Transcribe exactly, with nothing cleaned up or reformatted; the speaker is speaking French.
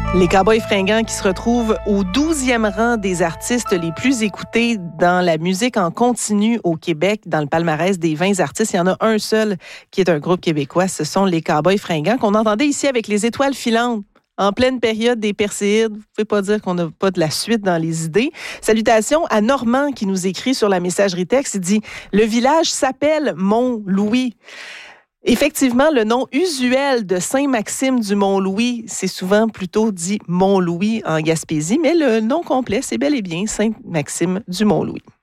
Les Cowboys fringants qui se retrouvent au douzième rang des artistes les plus écoutés dans la musique en continu au Québec, dans le palmarès des vingt artistes. Il y en a un seul qui est un groupe québécois, ce sont les Cowboys fringants qu'on entendait ici avec les étoiles filantes. En pleine période des Perséides, vous ne pouvez pas dire qu'on n'a pas de la suite dans les idées. Salutations à Normand qui nous écrit sur la messagerie texte. Il dit « Le village s'appelle Mont-Louis ». Effectivement, le nom usuel de Saint-Maxime du Mont-Louis, c'est souvent plutôt dit Mont-Louis en Gaspésie, mais le nom complet, c'est bel et bien Saint-Maxime du Mont-Louis.